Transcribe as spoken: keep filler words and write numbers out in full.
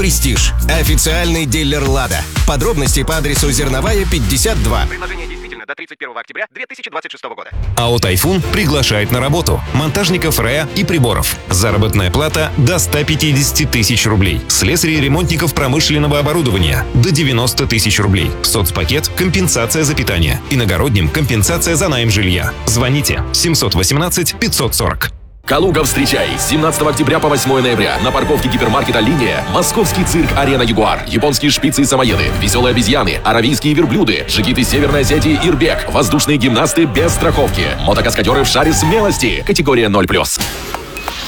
Престиж. Официальный дилер «Лада». Подробности по адресу Зерновая, пятьдесят два. Предложение действительно до тридцать первого октября две тысячи двадцать шестого года. АО «Тайфун» приглашает на работу монтажников РЭА и приборов. Заработная плата до ста пятидесяти тысяч рублей. Слесарей и ремонтников промышленного оборудования до девяноста тысяч рублей. Соцпакет – компенсация за питание. Иногородним – компенсация за найм жилья. Звоните семьсот восемнадцать пятьсот сорок. Калуга, встречай! С семнадцатого октября по восьмое ноября на парковке гипермаркета «Линия» московский цирк «Арена Ягуар», японские шпицы и самоеды, веселые обезьяны, аравийские верблюды, джигиты Северной Осетии «Ирбек», воздушные гимнасты без страховки, мотокаскадеры в шаре смелости, категория ноль плюс.